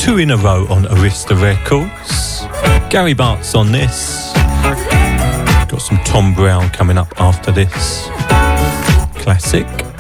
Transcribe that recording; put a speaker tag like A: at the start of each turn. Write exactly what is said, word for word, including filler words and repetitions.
A: two in a row on Arista Records. Gary Bart's on this. Got some Tom Brown coming up after this. Classic.